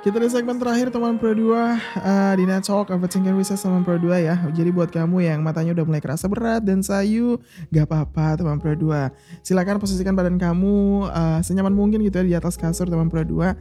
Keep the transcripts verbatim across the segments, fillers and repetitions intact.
Kita di segmen terakhir teman Pro dua uh, di Net Talk Overthinking with teman Pro dua ya. Jadi buat kamu yang matanya udah mulai kerasa berat dan sayu, gak apa-apa teman Pro dua. Silakan posisikan badan kamu uh, senyaman mungkin gitu ya di atas kasur teman Pro dua.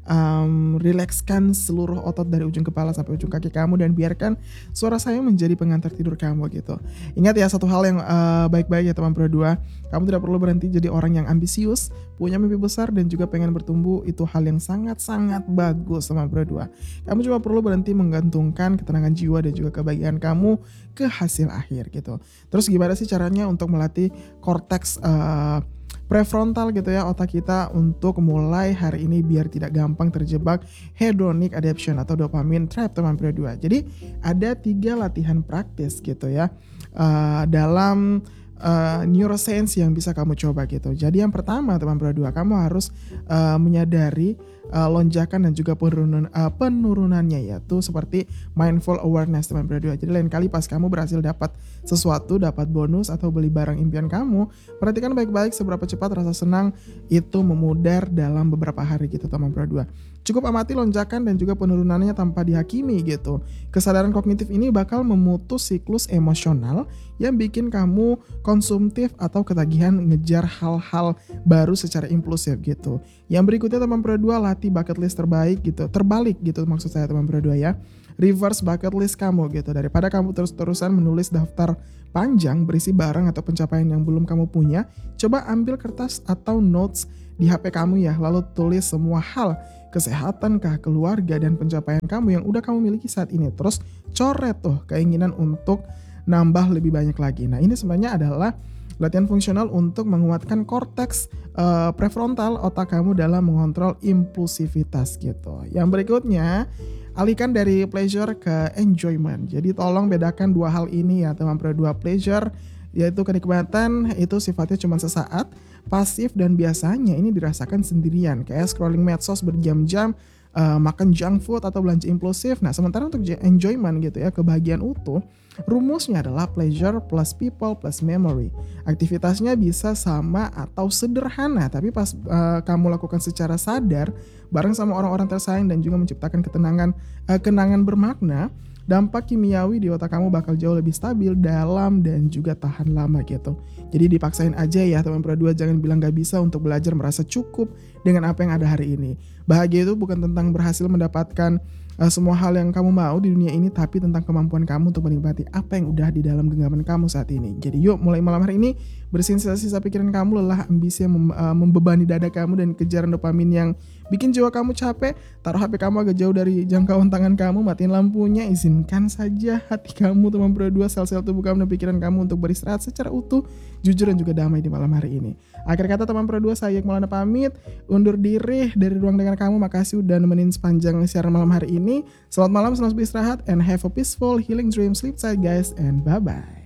Um, Rilekskan seluruh otot dari ujung kepala sampai ujung kaki kamu dan biarkan suara saya menjadi pengantar tidur kamu gitu. Ingat ya satu hal yang uh, baik-baik ya teman Pro dua. Kamu tidak perlu berhenti jadi orang yang ambisius, punya mimpi besar dan juga pengen bertumbuh. Itu hal yang sangat-sangat bagus teman Pro dua. Kamu cuma perlu berhenti menggantungkan ketenangan jiwa dan juga kebahagiaan kamu ke hasil akhir gitu. Terus gimana sih caranya untuk melatih korteks uh, prefrontal gitu ya, otak kita untuk mulai hari ini biar tidak gampang terjebak hedonic addiction atau dopamine trap teman Pro dua. Jadi ada tiga latihan praktis gitu ya uh, dalam Uh, neuroscience yang bisa kamu coba gitu. Jadi yang pertama teman Pro dua, kamu harus uh, menyadari uh, lonjakan dan juga penurunan uh, penurunannya, yaitu seperti mindful awareness teman Pro dua. Jadi lain kali pas kamu berhasil dapat sesuatu, dapat bonus atau beli barang impian kamu, perhatikan baik-baik seberapa cepat rasa senang itu memudar dalam beberapa hari gitu teman Pro dua. Cukup amati lonjakan dan juga penurunannya tanpa dihakimi gitu. Kesadaran kognitif ini bakal memutus siklus emosional yang bikin kamu konsumtif atau ketagihan ngejar hal-hal baru secara impulsif gitu. Yang berikutnya teman Pro dua, latih bucket list terbaik gitu. Terbalik gitu maksud saya teman Pro dua ya. Reverse bucket list kamu gitu. Daripada kamu terus-terusan menulis daftar panjang berisi barang atau pencapaian yang belum kamu punya, coba ambil kertas atau notes di H P kamu ya, lalu tulis semua hal, kesehatan kah, keluarga, dan pencapaian kamu yang udah kamu miliki saat ini. Terus coret tuh keinginan untuk nambah lebih banyak lagi. Nah ini sebenarnya adalah latihan fungsional untuk menguatkan korteks uh, prefrontal otak kamu dalam mengontrol impulsivitas gitu. Yang berikutnya, alihkan dari pleasure ke enjoyment. Jadi tolong bedakan dua hal ini ya teman Pro dua. Pleasure yaitu kenikmatan itu sifatnya cuma sesaat, pasif dan biasanya ini dirasakan sendirian, kayak scrolling medsos berjam-jam, uh, makan junk food atau belanja impulsif. Nah sementara untuk enjoyment gitu ya, kebahagiaan utuh, rumusnya adalah pleasure plus people plus memory. Aktivitasnya bisa sama atau sederhana, tapi pas uh, kamu lakukan secara sadar bareng sama orang-orang tersayang dan juga menciptakan ketenangan, uh, kenangan bermakna, dampak kimiawi di otak kamu bakal jauh lebih stabil, dalam, dan juga tahan lama gitu. Jadi dipaksain aja ya teman Pro dua, jangan bilang gak bisa untuk belajar merasa cukup dengan apa yang ada hari ini. Bahagia itu bukan tentang berhasil mendapatkan uh, semua hal yang kamu mau di dunia ini, tapi tentang kemampuan kamu untuk menikmati apa yang udah di dalam genggaman kamu saat ini. Jadi yuk mulai malam hari ini bersihin sisa-sisa pikiran kamu, lelah, ambisi yang mem- uh, membebani dada kamu, dan kejaran dopamin yang bikin jiwa kamu capek. Taruh H P kamu agak jauh dari jangkauan tangan kamu, matiin lampunya, izinkan saja hati kamu teman Pro dua, sel-sel tubuh kamu dan pikiran kamu untuk beristirahat secara utuh, jujur dan juga damai di malam hari ini. Akhir kata teman Pro dua, saya Maulana pamit undur diri dari ruang dengar kamu. Makasih udah nemenin sepanjang siaran malam hari ini. Selamat malam, selamat beristirahat, and have a peaceful healing dream, sleep tight guys, and bye bye.